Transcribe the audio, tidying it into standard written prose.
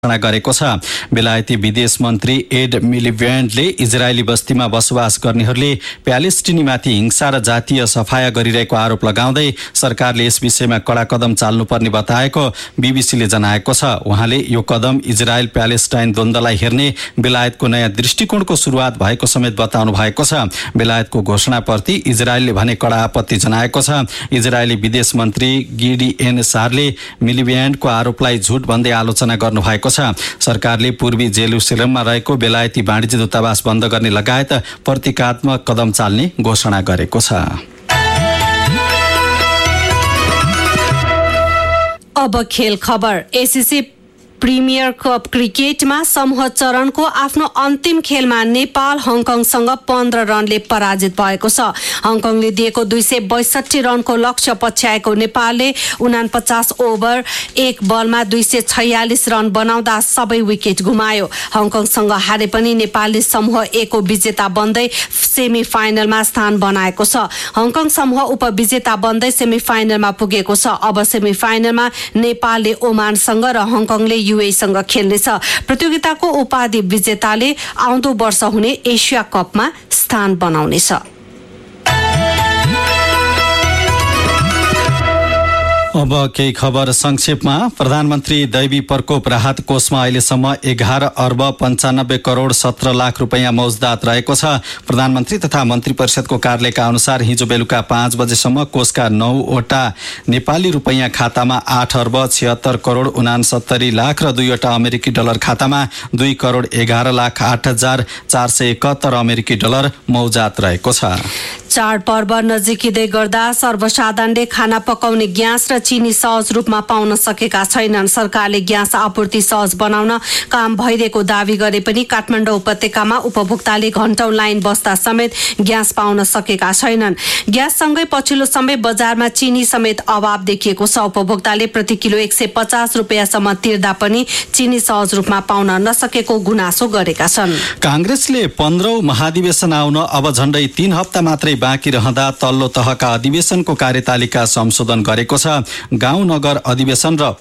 घोषणा गरेको छ। बेलायती विदेश मन्त्री एड मिलिब्यान्डले इजरायली बस्तीमा बसोबास गर्नेहरूले प्यालेस्टिनीमाथि हिंसा र जातीय सफाया गरिरहेको आरोप लगाउँदै सरकारले यस विषयमा कडा कदम चाल्नुपर्ने बताएको बीबीसीले जनाएको छ। उहाँले यो कदम इजरायल प्यालेस्टाइन द्वन्द्वलाई हेर्ने बेलायतको नयाँ दृष्टिकोणको सुरुवात भएको समेत बताउनु भएको छ। बेलायतको घोषणाप्रति इजरायलले भने कडा आपत्ति जनाएको छ। इजरायली विदेश मन्त्री गिडिएन सारले मिलिब्यान्डको आरोपलाई झुट भन्दै आलोचना गर्नुभएको छ। सरकारले पूर्वी जेरुसलेममा रहेको बेलायती वाणिज्य दूतावास बन्द गर्ने लगायत प्रतीकात्मक कदम चाल्ने घोषणा गरेको छ। अब खेल खबर। एसीसी प्रिमियर कप क्रिकेटमा समूह चरणको आफ्नो अन्तिम खेलमा नेपाल हङकङसँग 15 रनले पराजित भएको छ। हङकङले दिएको 262 रनको लक्ष्य पछ्याएको नेपालले 49 ओभर 1 बलमा 246 रन बनाउँदा सबै विकेट गुमायो। हङकङसँग हारे पनि नेपालले समूह ए को विजेता बन्दै सेमी फाइनलमा स्थान बनाएको छ। हङकङ समूह उपविजेता बन्दै सेमी फाइनलमा पुगेको छ। अब सेमी फाइनलमा नेपालले ओमानसँग र हङकङले यूएईसँग खेल्नेछ। प्रतियोगिताको उपाधि विजेताले आउँदो वर्ष हुने एसिया कपमा स्थान बनाउनेछ। अब केही खबर संक्षेपमा। प्रधानमन्त्री दैवी प्रकोप राहत कोषमा अहिलेसम्म 11 अर्ब 95 करोड 17 लाख रुपैयाँ मौजदात रहेको छ। प्रधानमन्त्री तथा मन्त्री परिषदको कार्यालयका अनुसार हिजो बेलुका 5 बजेसम्म कोषका 9वटा नेपाली रुपैयाँ खातामा 8 अर्ब 76 करोड 69 लाख र 2वटा अमेरिकी डलर खातामा 2 करोड 11 लाख 8 हजार 471 अमेरिकी डलर मौजदात रहेको छ। चाडपर्व नजिकिँदै गर्दा सर्वसाधारणले खाना पकाउने ग्यास र चिनी सहज रूपमा पाउन सकेका छैनन्। सरकारले ग्यास आपूर्ति सहज बनाउन काम भइरहेको दावी गरे पनि काठमाडौँ उपत्यकामा उपभोक्ताले घण्टौं लाइन बस्दा समेत ग्यास पाउन सकेका छैनन्। ग्याससँगै पछिल्लो समय बजारमा चिनी समेत अभाव देखिएको छ। उपभोक्ताले प्रति किलो 150 रुपियाँसम्म तिर्दा पनि चिनी सहज रूपमा पाउन नसकेको गुनासो गरेका छन्। कांग्रेसले 15औं महाधिवेशन आउन अब झण्डै 3 हप्ता मात्रै बाँकी रहँदा तल्लो तहका अधिवेशनको कार्यतालिका संशोधन गरेको छ। गाउँ नगर अधिवेशन र